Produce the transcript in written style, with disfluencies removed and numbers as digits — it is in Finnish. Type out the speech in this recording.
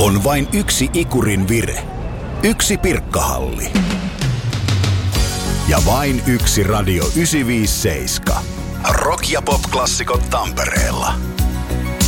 on vain yksi Ikurin vire. Yksi Pirkkahalli. Ja vain yksi Radio 957. Rock- ja pop-klassikot Tampereella.